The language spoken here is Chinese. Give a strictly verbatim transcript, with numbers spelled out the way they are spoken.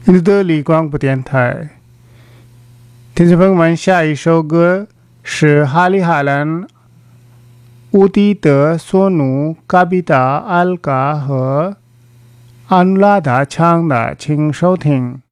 印度理广播电台，听众朋友们，下一首歌是哈里哈兰、乌迪德、索努、嘎比达、阿尔嘎和安拉达唱的，请收听。